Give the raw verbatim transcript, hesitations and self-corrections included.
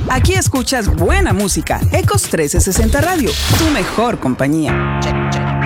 Aquí escuchas buena música. Ecos trescientos sesenta Radio, tu mejor compañía. Check, check.